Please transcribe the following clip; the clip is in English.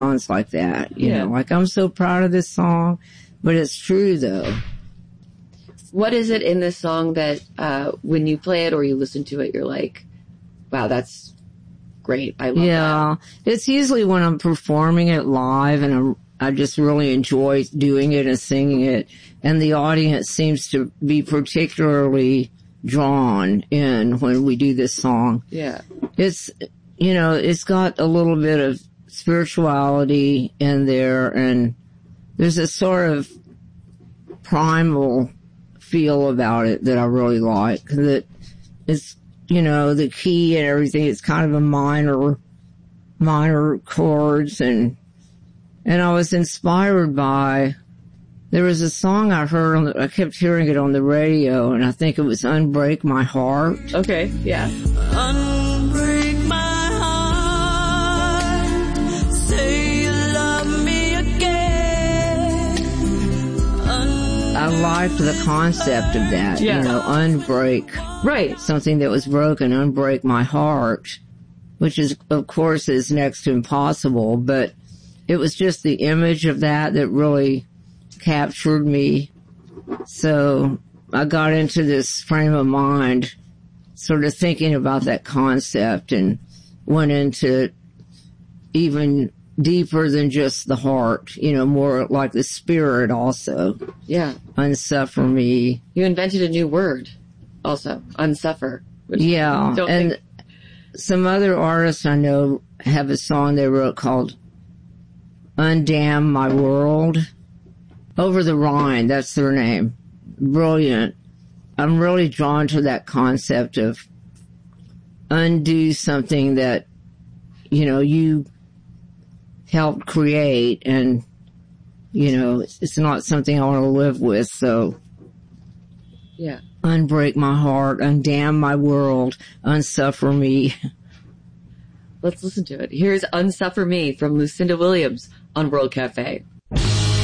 songs like that, you know, like I'm so proud of this song, but it's true though. What is it in this song that, when you play it or you listen to it, you're like, wow, that's great. I love that. Yeah. It's usually when I'm performing it live and I just really enjoy doing it and singing it. And the audience seems to be particularly drawn in when we do this song. Yeah. It's, you know, it's got a little bit of spirituality in there, and there's a sort of primal feel about it that I really like. That it's, you know, the key and everything, it's kind of a minor chords, and I was inspired by, there was a song I heard I kept hearing it on the radio, and I think it was Unbreak My Heart. Okay, yeah. Unbreak my heart, say you love me again. I liked the concept of that, you know, unbreak. Right. Something that was broken, unbreak my heart, which is, of course, is next to impossible, but it was just the image of that really captured me. So I got into this frame of mind, sort of thinking about that concept, and went into even deeper than just the heart, you know, more like the spirit also. Yeah. Unsuffer me. You invented a new word also, unsuffer. Yeah. And some other artists I know have a song they wrote called Undam My World. Over the Rhine, that's their name. Brilliant. I'm really drawn to that concept of undo something that, you know, you helped create, and, you know, it's not something I want to live with, so. Yeah. Unbreak my heart, undam my world, unsuffer me. Let's listen to it. Here's Unsuffer Me from Lucinda Williams on World Cafe.